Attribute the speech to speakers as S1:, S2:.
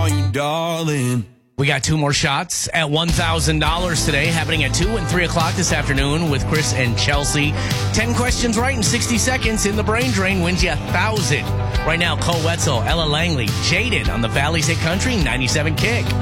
S1: you, darling.
S2: We got 2 more shots at $1,000 today, happening at 2 and 3 o'clock this afternoon with Chris and Chelsea. 10 questions right in 60 seconds in the brain drain wins you $1,000. Right now, Cole Wetzel, Ella Langley, Jaded on the Valley's Hit Country 97 Kick.